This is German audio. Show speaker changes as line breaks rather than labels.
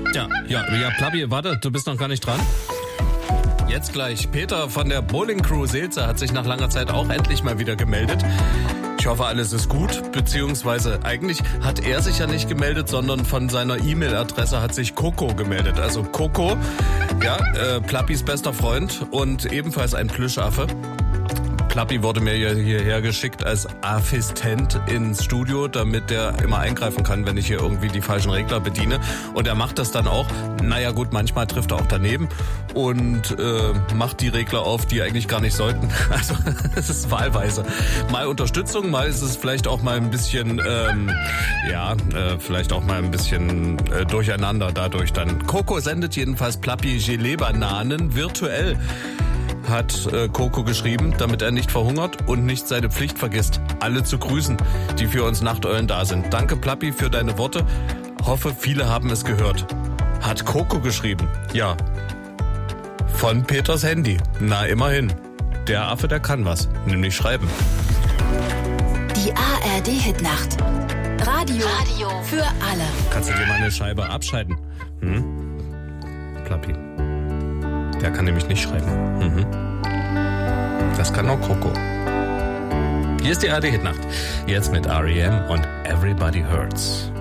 Ja, Plappi, warte, du bist noch gar nicht dran. Jetzt gleich. Peter von der Bowling Crew Seelze hat sich nach langer Zeit auch endlich mal wieder gemeldet. Ich hoffe, alles ist gut, beziehungsweise eigentlich hat er sich ja nicht gemeldet, sondern von seiner E-Mail-Adresse hat sich Coco gemeldet. Also Coco, Plappis bester Freund und ebenfalls ein Plüschaffe. Plappi wurde mir hierher geschickt als Assistent ins Studio, damit der immer eingreifen kann, wenn ich hier irgendwie die falschen Regler bediene. Und er macht das dann auch. Naja gut, manchmal trifft er auch daneben und macht die Regler auf, die eigentlich gar nicht sollten. Also es ist wahlweise. Mal Unterstützung, mal ist es vielleicht auch mal ein bisschen, durcheinander dadurch dann. Coco sendet jedenfalls Plappi Gelee-Bananen virtuell. Hat Coco geschrieben, damit er nicht verhungert und nicht seine Pflicht vergisst, alle zu grüßen, die für uns Nachteulen da sind. Danke, Plappi, für deine Worte. Hoffe, viele haben es gehört. Hat Coco geschrieben. Ja. Von Peters Handy. Na, immerhin. Der Affe, der kann was. Nämlich schreiben.
Die ARD-Hitnacht. Radio für alle.
Kannst du dir mal eine Scheibe abschalten? Plappi. Der kann nämlich nicht schreiben. Das kann auch Coco. Hier ist die ARD-Hitnacht. Jetzt mit R.E.M. und Everybody Hurts.